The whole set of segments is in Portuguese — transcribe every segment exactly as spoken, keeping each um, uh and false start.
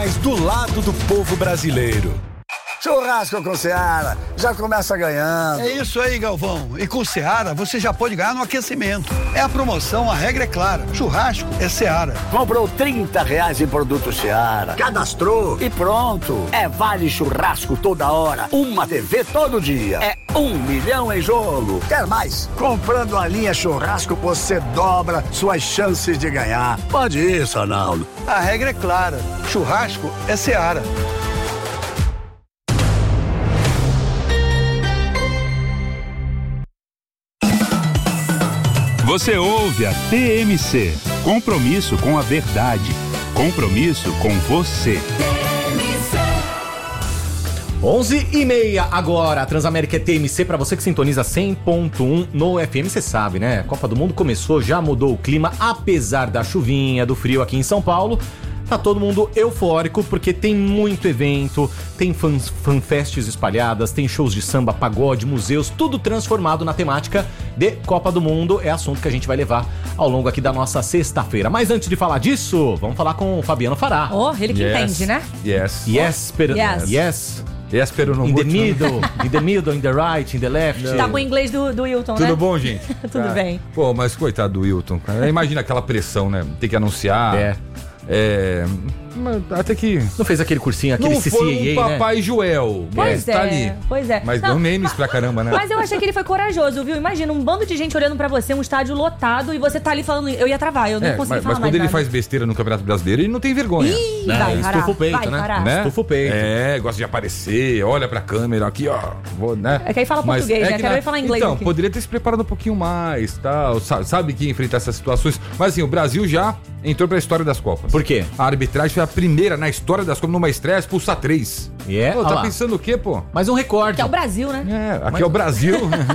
Do lado do povo brasileiro. Churrasco com Seara, já começa ganhando. É isso aí, Galvão. E com Seara, você já pode ganhar no aquecimento. É a promoção, a regra é clara. Churrasco é Seara. Comprou trinta reais em produto Seara, cadastrou e pronto. É vale churrasco toda hora, uma T V todo dia. É um milhão em jogo. Quer mais? Comprando a linha churrasco, você dobra suas chances de ganhar. Pode ir, Sanaldo. A regra é clara. Churrasco é Seara. Você ouve a T M C. Compromisso com a verdade. Compromisso com você. onze e meia agora. A Transamérica é T M C pra você que sintoniza cem ponto um no F M. Você sabe, né? Copa do Mundo começou, já mudou o clima. Apesar da chuvinha, do frio aqui em São Paulo, tá todo mundo eufórico porque tem muito evento, tem fãs, fanfests espalhadas, tem shows de samba, pagode, museus, tudo transformado na temática de Copa do Mundo. É assunto que a gente vai levar ao longo aqui da nossa sexta-feira. Mas antes de falar disso, vamos falar com o Fabiano Fará. Oh, ele que Yes. entende, né? Yes. Yes, pero... Yes. yes. Yes, pero não In the muito. middle, in the middle, in the right, in the left. Tá com o inglês do, do Wilton, Tudo né? bom, gente? Tudo Ah, bem. Pô, mas coitado do Wilton, cara. Imagina aquela pressão, né? Ter que anunciar. É. É. mas Até que. Não fez aquele cursinho, aquele Não C C foi A A, um né? Papai Joel. Pois é, é, tá ali. pois é. Mas Não, deu memes pra caramba, né? Mas eu achei que ele foi corajoso, viu? Imagina, um bando de gente olhando pra você, um estádio lotado, e você tá ali falando, eu ia travar, eu não É, consegui mas, falar mas mais quando ele nada. faz besteira no Campeonato Brasileiro, ele não tem vergonha. Ih, Não, vai, estufa parar, o peito, vai, né? parar. Né? Estufa o peito. É, gosta de aparecer, olha pra câmera aqui, ó. Vou, né? É que aí fala Mas português, né? que Quero na- ver falar inglês Então, aqui. poderia ter se preparado um pouquinho mais, tal. Sabe, sabe que ia enfrentar essas situações. Mas assim, o Brasil já entrou pra história das Copas. Por quê? A arbitragem foi a primeira na história das Copas numa estreia a expulsar três. É, Pô, olha tá lá. pensando o quê, pô? Mais um recorde. Que é o Brasil, né? É, aqui é o Brasil.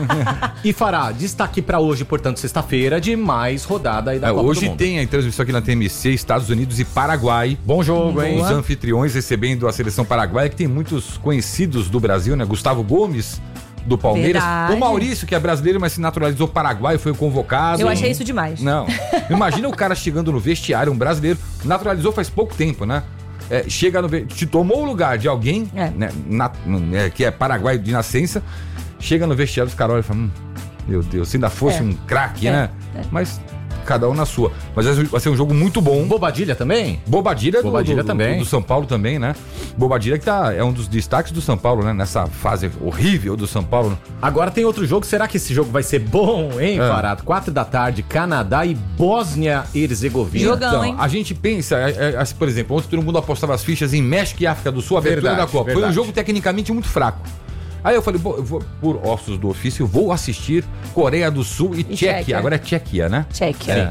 E Fará, destaque pra hoje, portanto, sexta-feira, de mais rodada aí da É, Copa do hoje Mundo. tem a transmissão aqui na T M C, Estados Unidos e Paraguai. Bom jogo, hein? Os anfitriões recebendo a seleção paraguaia, que tem muitos conhecidos do Brasil, né? Gustavo Gomes, do Palmeiras. Verdade. O Maurício, que é brasileiro, mas se naturalizou paraguaio, foi convocado. Eu achei isso demais. Não. Imagina o cara chegando no vestiário, um brasileiro, naturalizou faz pouco tempo, né? É, chega no ve- te tomou o lugar de alguém, É. né, na- é, que é paraguaio de nascença, chega no vestiário, os caras olham e falam, hum, meu Deus, se ainda fosse É. um craque, É. né? É. Mas cada um na sua. Mas vai ser um jogo muito bom. Bobadilha também? Bobadilha, do- Bobadilha do, do, também. do São Paulo também, né? Bobadilha que tá, é um dos destaques do São Paulo, né? Nessa fase horrível do São Paulo. Agora tem outro jogo. Será que esse jogo vai ser bom, hein, É. Fará? Quatro da tarde, Canadá e Bósnia e Herzegovina. Jogão, Então, hein? a gente pensa, é, é, assim, por exemplo, ontem todo mundo apostava as fichas em México e África do Sul, a abertura Verdade, da Copa. Foi um verdade. jogo tecnicamente muito fraco. Aí eu falei, pô, eu vou, por ossos do ofício, eu vou assistir Coreia do Sul e, E Tchequia. Tchequia. Agora é Tchequia, né? Check. É.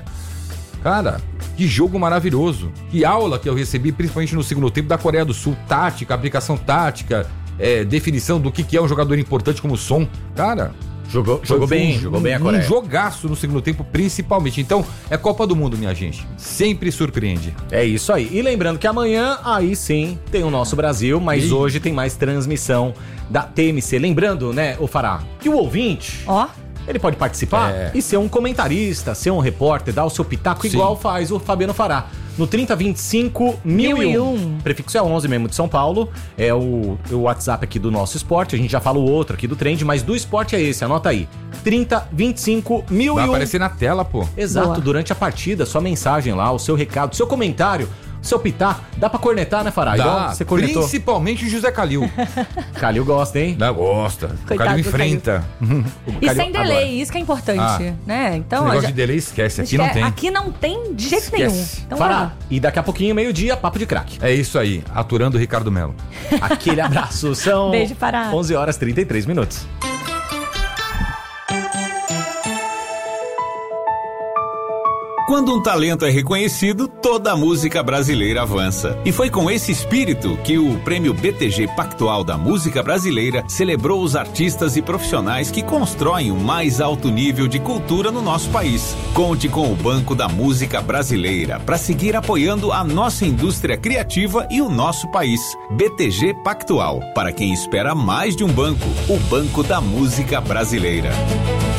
Cara, que jogo maravilhoso. Que aula que eu recebi, principalmente no segundo tempo, da Coreia do Sul. Tática, aplicação tática, é, definição do que, que é um jogador importante como Son. Cara, Jogou, foi- jogou foi bem, um, jogou bem a um Coreia. jogaço no segundo tempo, principalmente. Então, é Copa do Mundo, minha gente. Sempre surpreende. É isso aí. E lembrando que amanhã, aí sim, tem o nosso Brasil, mas Ih. hoje tem mais transmissão da T M C. Lembrando, né, o Fará, que o ouvinte, Ó, ele pode participar É. e ser um comentarista, ser um repórter, dar o seu pitaco, Sim. igual faz o Fabiano Fará. No trinta, vinte e cinco, mil e um. Prefixo é onze mesmo de São Paulo. É o, o WhatsApp aqui do nosso esporte. A gente já fala o outro aqui do Trend, mas do esporte é esse, anota aí. trinta, vinte e cinco, mil e um. Vai aparecer na tela, pô. Exato, Boa. durante a partida, sua mensagem lá, o seu recado, seu comentário, seu pitaco. Dá pra cornetar, né, Fará? Igual Dá, você cornetou. principalmente o José Calil. Calil gosta, hein? Dá, gosta. o Coitado Calil do enfrenta. O e Calil- sem delay, agora, isso que é importante, Ah. né? Então, Esse ó, negócio já- de delay esquece, aqui não esque- tem. Aqui não tem de jeito Esquece. nenhum. Então, vai Fará, lá. e daqui a pouquinho, meio-dia, papo de craque. É isso aí, aturando o Ricardo Melo. Aquele abraço, são Beijo, Fará. onze horas e trinta e três minutos. Quando um talento é reconhecido, toda a música brasileira avança. E foi com esse espírito que o Prêmio B T G Pactual da Música Brasileira celebrou os artistas e profissionais que constroem o mais alto nível de cultura no nosso país. Conte com o Banco da Música Brasileira para seguir apoiando a nossa indústria criativa e o nosso país. B T G Pactual, para quem espera mais de um banco, o Banco da Música Brasileira.